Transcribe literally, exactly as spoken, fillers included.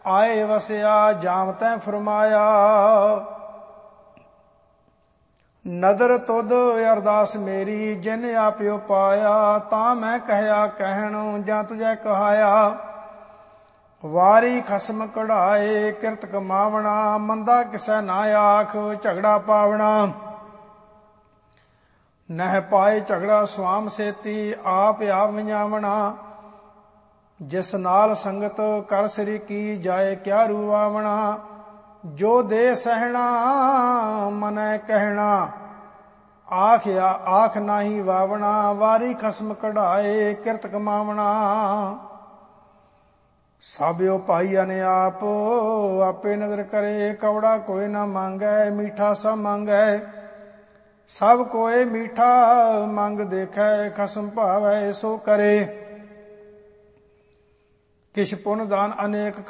ਆਏ ਵਸਿਆ ਜਾਮ ਤੈਂ ਫਰਮਾਇਆ। ਨਦਰ ਤੁਧ ਅਰਦਾਸ ਮੇਰੀ ਜਿਨ ਆਪਿਓ ਪਾਇਆ। ਤਾਂ ਮੈਂ ਕਹਿਆ ਕਹਿਣ ਜਾਂ ਤੁਝੈ ਕਹਾਇਆ। ਵਾਰੀ ਖਸਮ ਕਢਾਏ ਕਿਰਤ ਕਮਾਵਣਾ। ਮੰਦਾ ਕਿਸੈ ਨਾ ਆਖ ਝਗੜਾ ਪਾਵਣਾ। ਨਹਿ ਪਾਏ ਝਗੜਾ ਸੁਆਮ ਸੇਤੀ ਆਪ ਆਪ ਵਿਆਵਣਾ। ਜਿਸ ਨਾਲ ਸੰਗਤ ਕਰ ਸ੍ਰੀ ਕੀ ਜਾਏ ਕਿਆ ਰੂਵਾਵਣਾ। ਜੋ ਦੇ ਸਹਿਣਾ ਮਨੈ ਕਹਿਣਾ ਆਖ ਆਖ ਨਾਹੀ ਵਾਵਣਾ। ਵਾਰੀ ਖਸਮ ਕਢਾਏ ਕਿਰਤ ਕਮਾਵਣਾ। ਸਾਬਿਓ ਭਾਈ ਅਨੇ ਆਪ ਆਪੇ ਨਦਰ ਕਰੇ। ਕਵੜਾ ਕੋਈ ਨਾ ਮੰਗੈ ਮੀਠਾ ਸਭ ਮੰਗੈ। ਸਭ ਕੋਏ ਮੀਠਾ ਮੰਗ ਦੇਖੈ ਖਸਮ ਭਾਵੈ ਸੋ ਕਰੇ। ਕਿਛ ਪੁਨ ਦਾਨ ਅਨੇਕ